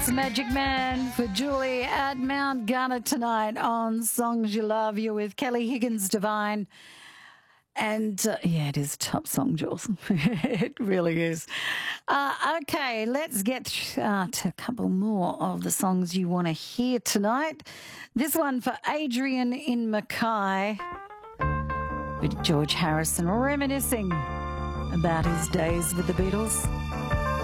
It's Magic Man for Julie at Mount Gunner tonight on Songs You Love. You're with Kelly Higgins Divine. And yeah, it is a top song, Jules. It really is. Okay, let's get to a couple more of the songs you want to hear tonight. This one for Adrian in Mackay with George Harrison reminiscing about his days with the Beatles.